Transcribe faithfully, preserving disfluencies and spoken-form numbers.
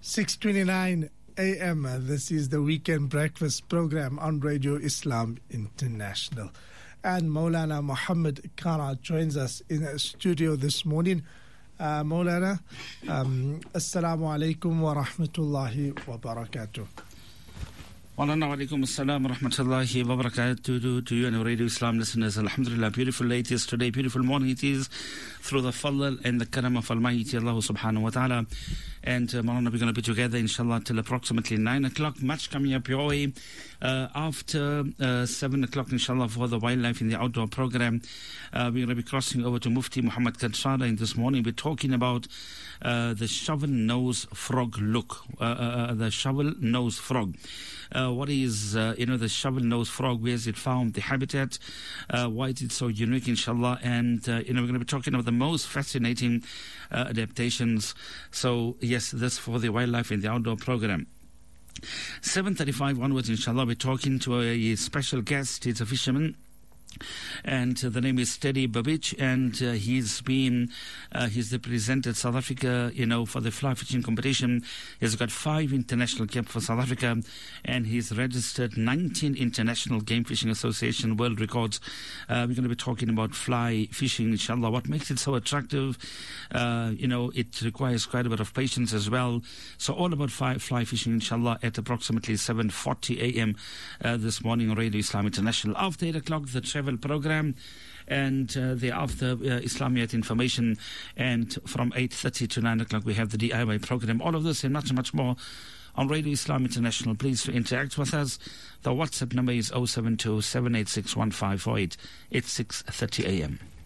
six twenty-nine a m. This is the Weekend Breakfast program on Radio Islam International. And Maulana Muhammad Kara joins us in the studio this morning. Uh, Maulana, um, Assalamu alaikum wa rahmatullahi wa barakatuh. Wa alaikum assalam wa rahmatullahi wa barakatuh to, to you and Radio Islam listeners. Alhamdulillah, beautiful late is today, beautiful morning it is, through the fadl and the karam of Almighty Allah subhanahu wa ta'ala. And uh, Maulana, we're going to be together inshallah till approximately nine o'clock. Much coming up your way. Uh, after uh, seven o'clock inshallah for the Wildlife in the Outdoor program. Uh, we're going to be crossing over to Mufti Muhammad Kansara, and this morning we're talking about uh, the shovel-nosed frog look. Uh, uh, the shovel-nosed frog. Uh, what is, uh, you know, the shovel-nosed frog? Where is it found? The habitat? Uh, why is it so unique, inshallah? And, uh, you know, we're going to be talking about the most fascinating uh, adaptations. So, yes, this for the Wildlife in the Outdoor program. seven thirty-five onwards, inshallah, we're talking to a special guest. He's a fisherman. And uh, the name is Teddy Babich, and uh, he's been, uh, he's represented South Africa, you know, for the fly fishing competition. He's got five international caps for South Africa, and he's registered nineteen International Game Fishing Association world records. Uh, we're going to be talking about fly fishing, inshallah. What makes it so attractive? Uh, you know, it requires quite a bit of patience as well. So all about fly, fly fishing, inshallah, at approximately seven forty a m Uh, this morning on Radio Islam International. After eight o'clock, the travel program, and uh, thereafter uh, Islamiyat information, and from eight thirty to nine o'clock we have the D I Y program. All of this and much, much more on Radio Islam International. Please to interact with us. The WhatsApp number is oh seven two, seven eight six, one five four eight. It's six thirty a m